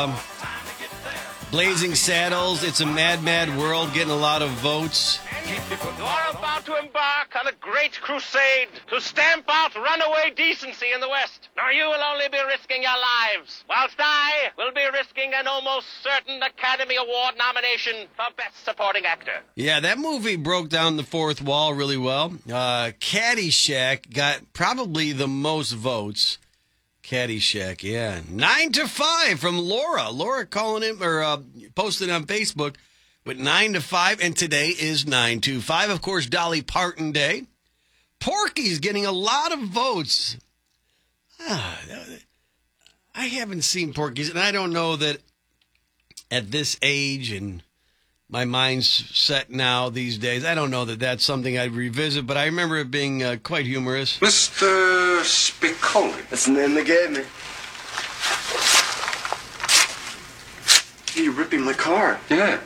Blazing Saddles, It's a Mad, Mad World, getting a lot of votes. You are about to embark on a great crusade to stamp out runaway decency in the West. Now you will only be risking your lives, whilst I will be risking an almost certain Academy Award nomination for Best Supporting Actor. Yeah, that movie broke down the fourth wall really well. Caddyshack got probably the most votes. Caddyshack, yeah. 9-5 from Laura. Laura calling him or posted on Facebook with 9-5, and today is 9-5. Of course, Dolly Parton Day. Porky's getting a lot of votes. I haven't seen Porky's, and I don't know that at this age and my mind's set now these days, I don't know that that's something I'd revisit, but I remember it being quite humorous. Mr. Spicoli. That's the name they gave me. You're ripping my car. Yeah.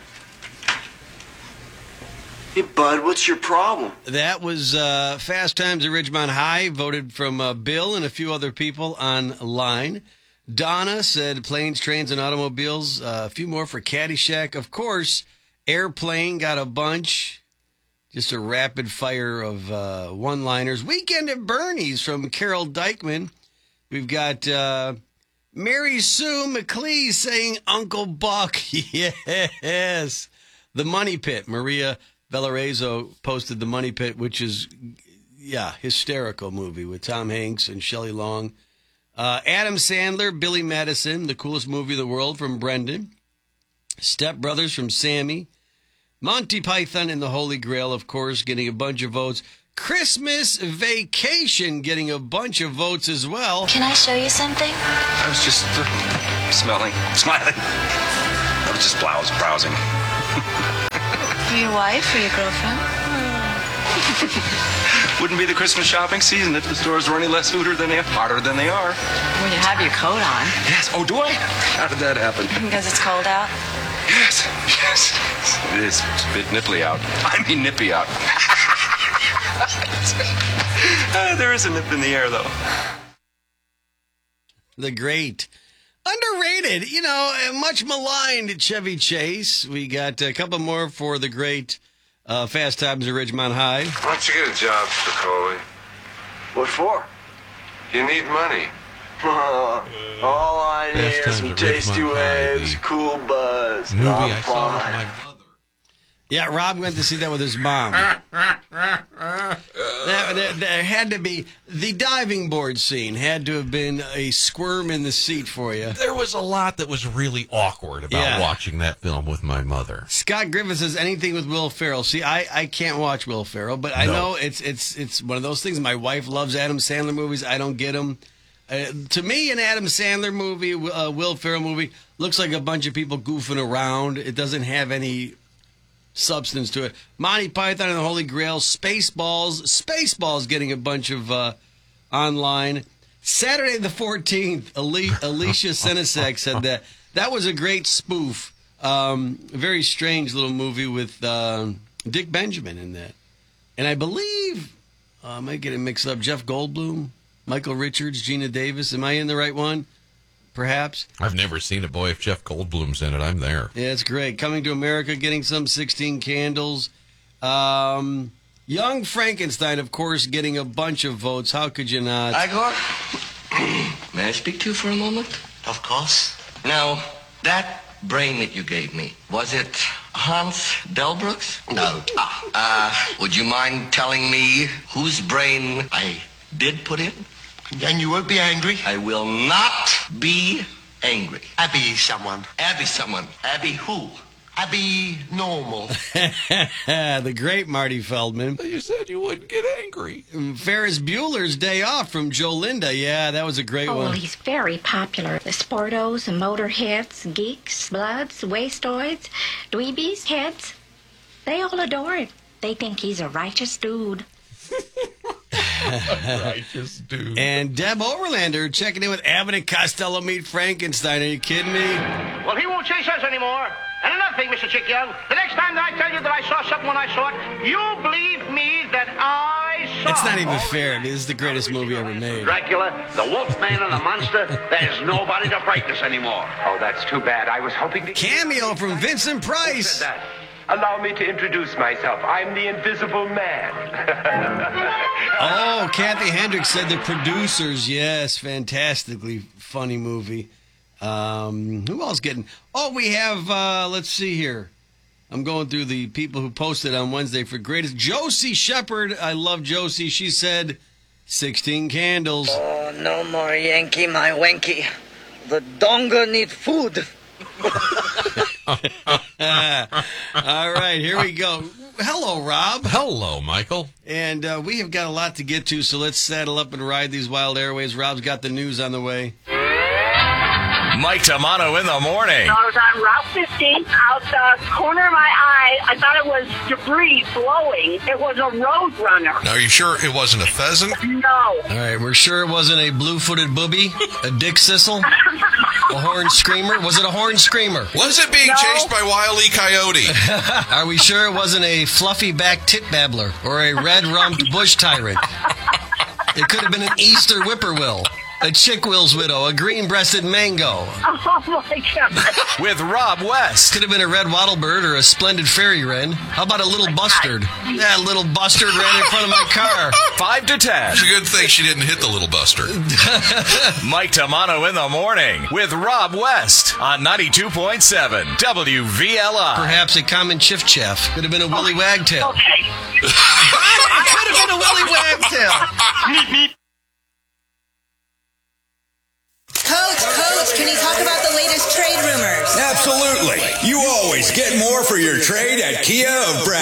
Hey, bud, what's your problem? That was Fast Times at Ridgemont High, voted from Bill and a few other people online. Donna said Planes, Trains, and Automobiles. A few more for Caddyshack. Of course, Airplane got a bunch. Just a rapid fire of one-liners. Weekend at Bernie's from Carol Dykman. We've got Mary Sue McLeese saying Uncle Buck. Yes. The Money Pit. Maria Valorizo posted The Money Pit, which is, hysterical movie with Tom Hanks and Shelley Long. Adam Sandler, Billy Madison, The Coolest Movie in the World from Brendan. Step Brothers from Sammy. Monty Python and the Holy Grail, of course, getting a bunch of votes. Christmas Vacation getting a bunch of votes as well. Can I show you something? I was just smiling. I was just browsing. For your wife or your girlfriend? Wouldn't be the Christmas shopping season if the stores were any less hotter than they are. When you have your coat on. Yes. Oh, do I? How did that happen? Because it's cold out? Yes. It is. It's a bit nipply out. I mean nippy out. There is a nip in the air, though. The great, underrated, much maligned Chevy Chase. We got a couple more for the great Fast Times at Ridgemont High. Why don't you get a job, Spicoli? What for? You need money. All I need Fast are Times some at tasty Ridgemont High, waves, the cool buzz. movie I'm I saw with fine. my mother. Yeah, Rob went to see that with his mom. There had to be, the diving board scene had to have been a squirm in the seat for you. There was a lot that was really awkward about watching that film with my mother. Scott Griffin says anything with Will Ferrell. See, I can't watch Will Ferrell, but I know it's one of those things. My wife loves Adam Sandler movies. I don't get them. To me, an Adam Sandler movie, Will Ferrell movie, looks like a bunch of people goofing around. It doesn't have any substance to it. Monty Python and the Holy Grail, Spaceballs getting a bunch of online. Saturday the 14th, Alicia Senesek said that was a great spoof. A very strange little movie with Dick Benjamin in that. And I believe, I might get it mixed up, Jeff Goldblum, Michael Richards, Gina Davis. Am I in the right one? Perhaps. I've never seen it. Boy, if Jeff Goldblum's in it, I'm there. Yeah, it's great. Coming to America, getting some 16 Candles. Young Frankenstein, of course, getting a bunch of votes. How could you not? Igor, may I speak to you for a moment? Of course. Now, that brain that you gave me, was it Hans Delbrooks? No. Would you mind telling me whose brain I did put in? And you won't be angry? I will not be angry. Abby someone. Abby someone. Abby who? Abby normal. The great Marty Feldman. You said you wouldn't get angry. Ferris Bueller's Day Off from Joe Linda. Yeah, that was a great one. Well, he's very popular. The sportos, the motorheads, geeks, bloods, wastoids, dweebies, heads, they all adore him. They think he's a righteous dude. Righteous dude. And Deb Overlander checking in with Abbott and Costello meet Frankenstein. Are you kidding me? Well, he won't chase us anymore. And another thing, Mr. Chick Young, the next time that I tell you that I saw something when I saw it, you believe me that I saw it. It's not even fair. I mean, this is the greatest movie ever made. Dracula, the Wolfman, and the monster, there's nobody to break this anymore. Oh, that's too bad. I was hoping to... Cameo from Vincent Price. Allow me to introduce myself. I'm the Invisible Man. Oh, Kathy Hendricks said the producers. Yes, fantastically funny movie. Who else getting? Oh, we have, let's see here. I'm going through the people who posted on Wednesday for greatest. Josie Shepard. I love Josie. She said 16 Candles. Oh, no more Yankee, my wanky. The donga need food. All right, here we go. Hello, Rob. Hello, Michael. And we have got a lot to get to, so let's saddle up and ride these wild airways. Rob's got the news on the way. Mike Tamano in the morning. I was on Route 15, out the corner of my eye. I thought it was debris blowing. It was a road runner. Now, are you sure it wasn't a pheasant? No. All right, we're sure it wasn't a blue-footed booby, a dick sissel, a horn screamer. Was it a horn screamer? Was it being chased by Wile E. Coyote? Are we sure it wasn't a fluffy-backed tit babbler or a red-rumped bush tyrant? It could have been an Easter whippoorwill. A Chickwill's widow, a green-breasted mango. Oh, my God. With Rob West. Could have been a red wattlebird or a splendid fairy wren. How about a little bustard? That little bustard ran in front of my car. 5 to 10. It's a good thing she didn't hit the little buster. Mike Tamano in the morning with Rob West on 92.7 WVLI. Perhaps a common chiff-chaff. Could have been a willy wagtail. Okay. It could have been a willy wagtail. Coach, can you talk about the latest trade rumors? Absolutely. You always get more for your trade at Kia of Brad.